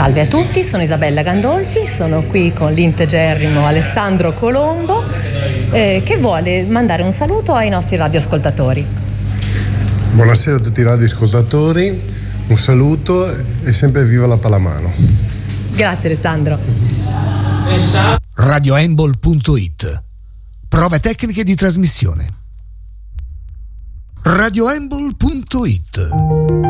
Salve a tutti, sono Isabella Gandolfi, sono qui con l'integerrimo Alessandro Colombo che vuole mandare un saluto ai nostri radioascoltatori. Buonasera a tutti i radioascoltatori, un saluto e sempre viva la pallamano. Grazie Alessandro. RadioEmbol.it. Prove tecniche di trasmissione. RadioEmbol.it.